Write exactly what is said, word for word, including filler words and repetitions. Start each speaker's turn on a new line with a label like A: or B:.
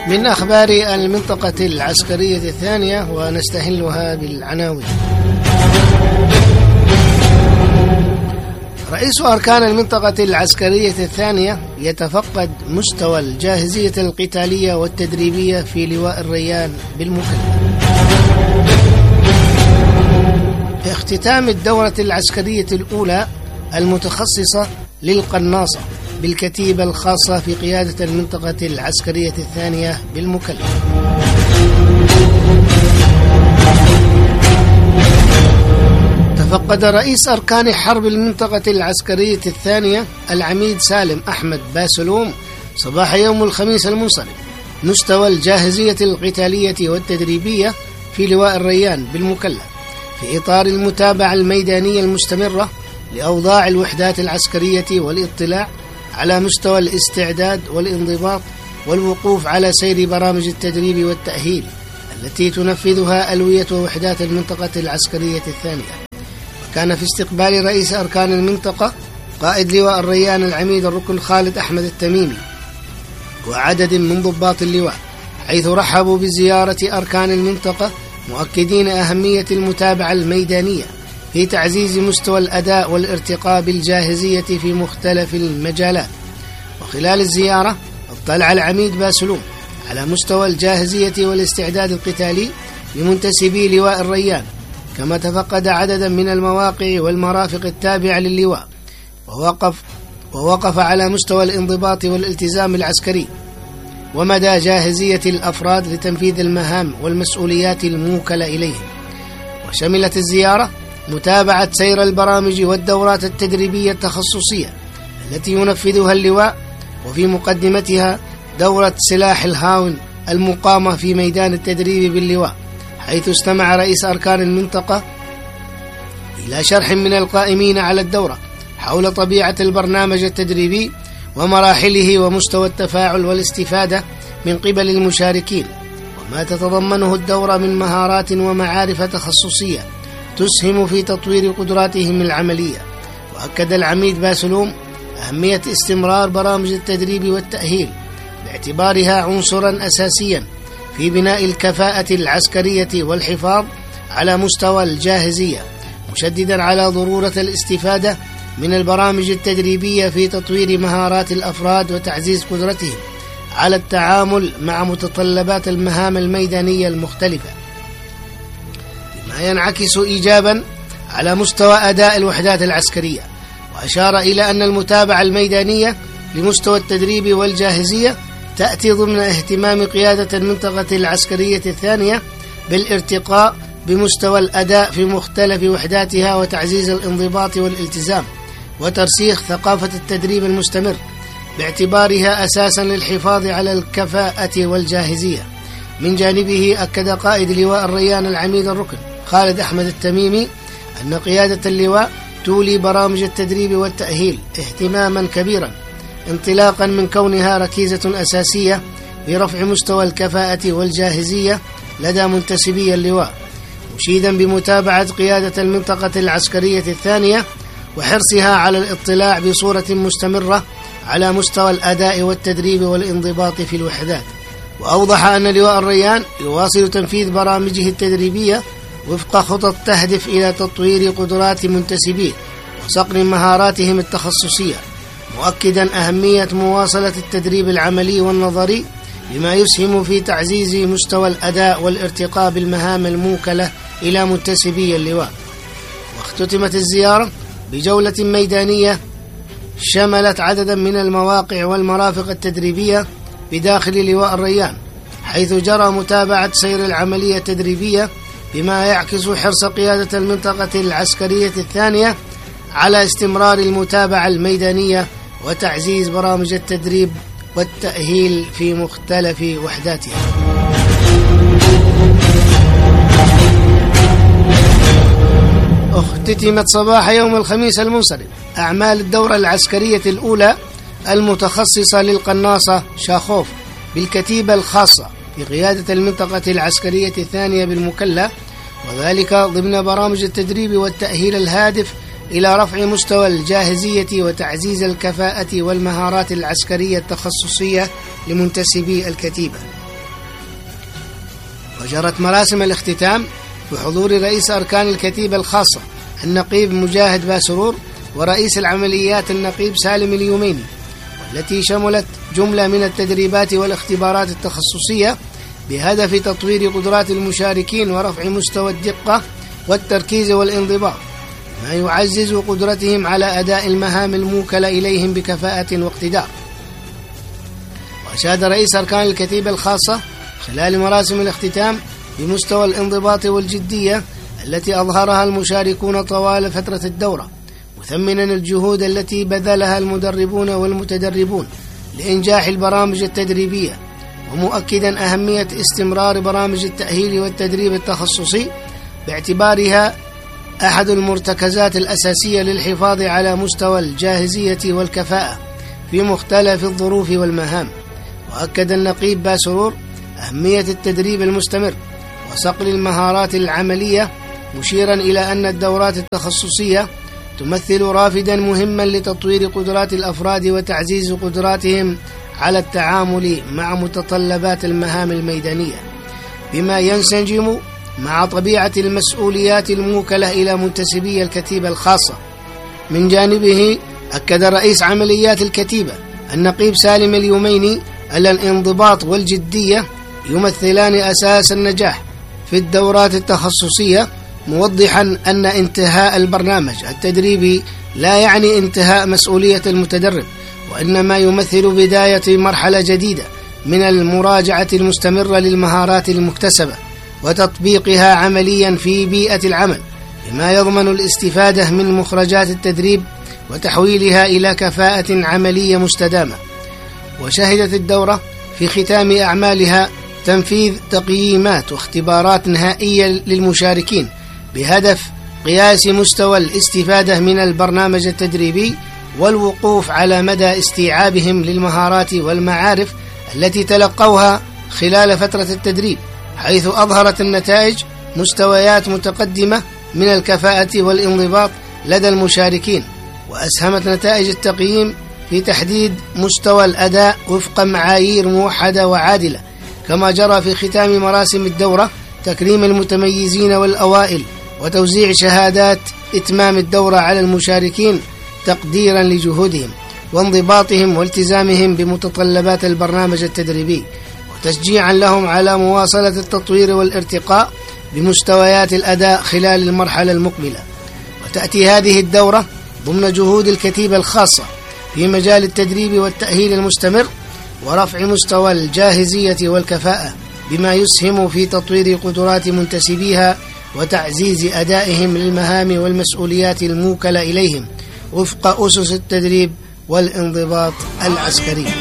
A: من أخبار المنطقة العسكرية الثانية، ونستهلها بالعناوين. رئيس أركان المنطقة العسكرية الثانية يتفقد مستوى الجاهزية القتالية والتدريبية في لواء الريان بالمكلا. في اختتام الدورة العسكرية الأولى المتخصصة للقناصة بالكتيبة الخاصة في قيادة المنطقة العسكرية الثانية بالمكلا. تفقد رئيس أركان حرب المنطقة العسكرية الثانية العميد سالم أحمد باسلوم صباح يوم الخميس المنصرم مستوى الجاهزية القتالية والتدريبية في لواء الريان بالمكلا، في إطار المتابعة الميدانية المستمرة لأوضاع الوحدات العسكرية والاطلاع على مستوى الاستعداد والانضباط والوقوف على سير برامج التدريب والتأهيل التي تنفذها ألوية ووحدات المنطقة العسكرية الثانية. كان في استقبال رئيس أركان المنطقة قائد لواء الريان العميد الركن خالد أحمد التميمي وعدد من ضباط اللواء، حيث رحبوا بزيارة أركان المنطقة مؤكدين أهمية المتابعة الميدانية في تعزيز مستوى الأداء والارتقاء بالجاهزية في مختلف المجالات. وخلال الزيارة اطلع العميد باسلوم على مستوى الجاهزية والاستعداد القتالي لمنتسبي لواء الريان، كما تفقد عددا من المواقع والمرافق التابعة للواء، ووقف, ووقف على مستوى الانضباط والالتزام العسكري ومدى جاهزية الأفراد لتنفيذ المهام والمسؤوليات الموكلة إليهم. وشملت الزيارة متابعة سير البرامج والدورات التدريبية التخصصية التي ينفذها اللواء، وفي مقدمتها دورة سلاح الهاون المقامة في ميدان التدريب باللواء، حيث استمع رئيس أركان المنطقة إلى شرح من القائمين على الدورة حول طبيعة البرنامج التدريبي ومراحله ومستوى التفاعل والاستفادة من قبل المشاركين، وما تتضمنه الدورة من مهارات ومعارف تخصصية تسهم في تطوير قدراتهم العملية. وأكد العميد باسلوم أهمية استمرار برامج التدريب والتأهيل باعتبارها عنصرا أساسيا في بناء الكفاءة العسكرية والحفاظ على مستوى الجاهزية، مشددا على ضرورة الاستفادة من البرامج التدريبية في تطوير مهارات الأفراد وتعزيز قدرتهم على التعامل مع متطلبات المهام الميدانية المختلفة، بما ينعكس إيجابا على مستوى أداء الوحدات العسكرية. وأشار إلى أن المتابعة الميدانية لمستوى التدريب والجاهزية تأتي ضمن اهتمام قيادة المنطقة العسكرية الثانية بالارتقاء بمستوى الأداء في مختلف وحداتها وتعزيز الانضباط والالتزام وترسيخ ثقافة التدريب المستمر باعتبارها أساسا للحفاظ على الكفاءة والجاهزية. من جانبه أكد قائد لواء الريان العميد الركن خالد أحمد التميمي أن قيادة اللواء تولي برامج التدريب والتأهيل اهتماما كبيرا، انطلاقا من كونها ركيزة أساسية لرفع مستوى الكفاءة والجاهزية لدى منتسبي اللواء، مشيدا بمتابعة قيادة المنطقة العسكرية الثانية وحرصها على الاطلاع بصورة مستمرة على مستوى الأداء والتدريب والانضباط في الوحدات. وأوضح أن لواء الريان يواصل تنفيذ برامجه التدريبية وفق خطط تهدف إلى تطوير قدرات منتسبيه وصقل مهاراتهم التخصصية، مؤكدا أهمية مواصلة التدريب العملي والنظري بما يسهم في تعزيز مستوى الأداء والارتقاء بالمهام الموكلة إلى منتسبي اللواء. واختتمت الزيارة بجولة ميدانية شملت عددا من المواقع والمرافق التدريبية بداخل لواء الريان، حيث جرى متابعة سير العملية التدريبية بما يعكس حرص قيادة المنطقة العسكرية الثانية على استمرار المتابعة الميدانية وتعزيز برامج التدريب والتأهيل في مختلف وحداتها. اختتمت صباح يوم الخميس المنصرم أعمال الدورة العسكرية الأولى المتخصصة للقناصة شاخوف بالكتيبة الخاصة في قيادة المنطقة العسكرية الثانية بالمكلا، وذلك ضمن برامج التدريب والتأهيل الهادف إلى رفع مستوى الجاهزية وتعزيز الكفاءة والمهارات العسكرية التخصصية لمنتسبي الكتيبة. وجرت مراسم الاختتام بحضور رئيس أركان الكتيبة الخاصة النقيب مجاهد باسرور ورئيس العمليات النقيب سالم اليوميني، والتي شملت جملة من التدريبات والاختبارات التخصصية بهدف تطوير قدرات المشاركين ورفع مستوى الدقة والتركيز والانضباط، ما يعزز قدرتهم على أداء المهام الموكلة إليهم بكفاءة واقتدار. وأشاد رئيس أركان الكتيبة الخاصة خلال مراسم الاختتام بمستوى الانضباط والجدية التي أظهرها المشاركون طوال فترة الدورة، مثمنا الجهود التي بذلها المدربون والمتدربون لإنجاح البرامج التدريبية، ومؤكدا أهمية استمرار برامج التأهيل والتدريب التخصصي باعتبارها أحد المرتكزات الأساسية للحفاظ على مستوى الجاهزية والكفاءة في مختلف الظروف والمهام. وأكد النقيب باسرور أهمية التدريب المستمر وصقل المهارات العملية، مشيرا إلى أن الدورات التخصصية تمثل رافدا مهما لتطوير قدرات الأفراد وتعزيز قدراتهم على التعامل مع متطلبات المهام الميدانية، بما ينسجم مع طبيعة المسؤوليات الموكلة إلى منتسبي الكتيبة الخاصة. من جانبه أكد رئيس عمليات الكتيبة النقيب سالم اليوميني أن الانضباط والجدية يمثلان أساس النجاح في الدورات التخصصية، موضحا أن انتهاء البرنامج التدريبي لا يعني انتهاء مسؤولية المتدرب، وإنما يمثل بداية مرحلة جديدة من المراجعة المستمرة للمهارات المكتسبة وتطبيقها عمليا في بيئة العمل، بما يضمن الاستفادة من مخرجات التدريب وتحويلها إلى كفاءة عملية مستدامة. وشهدت الدورة في ختام أعمالها تنفيذ تقييمات واختبارات نهائية للمشاركين بهدف قياس مستوى الاستفادة من البرنامج التدريبي والوقوف على مدى استيعابهم للمهارات والمعارف التي تلقوها خلال فترة التدريب، حيث أظهرت النتائج مستويات متقدمة من الكفاءة والانضباط لدى المشاركين. وأسهمت نتائج التقييم في تحديد مستوى الأداء وفق معايير موحدة وعادلة، كما جرى في ختام مراسم الدورة تكريم المتميزين والأوائل وتوزيع شهادات إتمام الدورة على المشاركين تقديرا لجهودهم وانضباطهم والتزامهم بمتطلبات البرنامج التدريبي، وتشجيعا لهم على مواصلة التطوير والارتقاء بمستويات الأداء خلال المرحلة المقبلة. وتأتي هذه الدورة ضمن جهود الكتيبة الخاصة في مجال التدريب والتأهيل المستمر ورفع مستوى الجاهزية والكفاءة، بما يسهم في تطوير قدرات منتسبيها وتعزيز أدائهم للمهام والمسؤوليات الموكلة إليهم وفق أسس التدريب والانضباط العسكري.